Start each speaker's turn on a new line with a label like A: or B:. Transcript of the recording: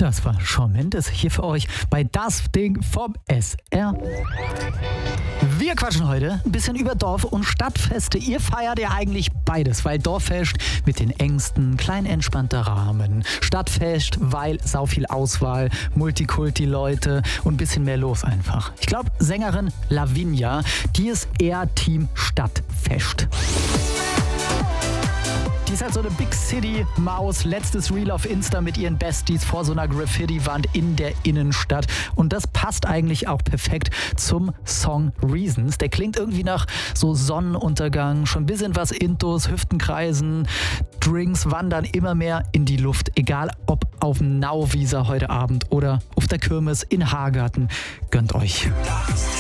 A: Das war Shawn Mendes hier für euch bei Das Ding vom SR. Wir quatschen heute ein bisschen über Dorf- und Stadtfeste. Ihr feiert ja eigentlich beides, weil Dorffest mit den Ängsten, klein entspannter Rahmen. Stadtfest, weil sau viel Auswahl, Multikulti-Leute und ein bisschen mehr los einfach. Ich glaube, Sängerin Lavinia, die ist eher Team Stadtfest. Die ist halt so eine Big City Maus. Letztes Reel auf Insta mit ihren Besties vor so einer Graffiti-Wand in der Innenstadt. Und das passt eigentlich auch perfekt zum Song Reasons. Der klingt irgendwie nach so Sonnenuntergang, schon ein bisschen was Intus, Hüftenkreisen, Drinks wandern immer mehr in die Luft. Egal ob auf dem Nauwieser heute Abend oder auf der Kirmes in Hagarten. Gönnt euch.